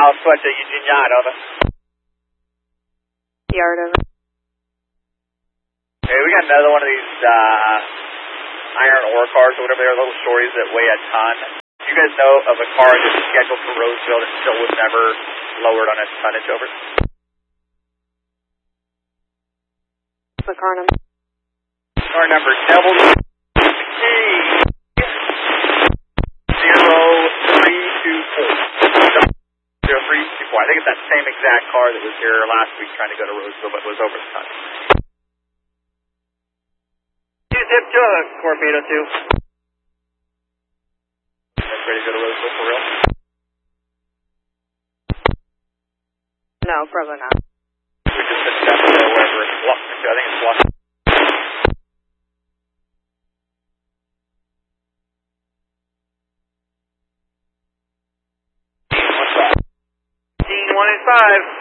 Sweater, Eugene Yard, over. Yard, over. Hey, we got another one of these iron ore cars or whatever they are, little shorties that weigh a ton. Do you guys know of a car that's scheduled for Roseville that still was never lowered on its tonnage, over? The car number? Car number WT 0324. 0324. I think it's that same exact car that was here last week trying to go to Roseville but was over the tonnage. 2-zip to Corp 802. That's ready to go to Roseville for real? No, probably not. We just hit that wherever it's locked. I think it's locked. What's that? 185.